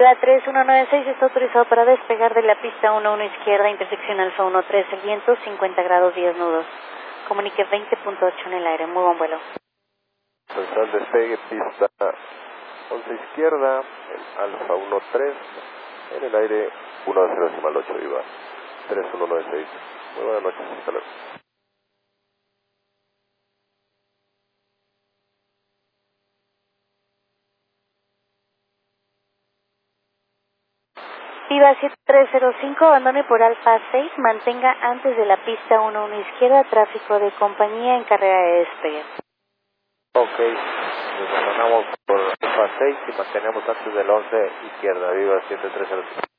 Viva 3196 está autorizado para despegar de la pista 11 izquierda, intersección Alfa 13, el viento 50 grados 10 nudos. Comunique 20.8 en el aire, muy buen vuelo. Central despegue, pista 11 izquierda, Alfa 13, en el aire 10.8, Viva 3196. Muy buenas noches, hasta luego. Viva 7305, abandone por Alfa 6, mantenga antes de la pista 11 izquierda, tráfico de compañía en carrera de despegue. Ok, nos abandonamos por Alfa 6 y mantenemos antes del 11 izquierda, Viva 7305.